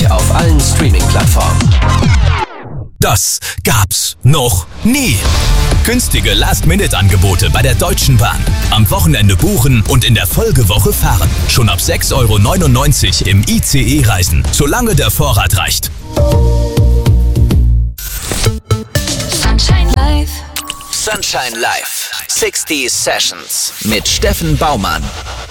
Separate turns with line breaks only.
erhältlich auf allen Streaming-Plattformen.
Das gab's noch nie. Günstige Last-Minute-Angebote bei der Deutschen Bahn. Am Wochenende buchen und in der Folgewoche fahren. Schon ab 6,99 € im ICE-Reisen, solange der Vorrat reicht.
Sunshine Live.
Sunshine Live. 60 Sessions mit Steffen Baumann.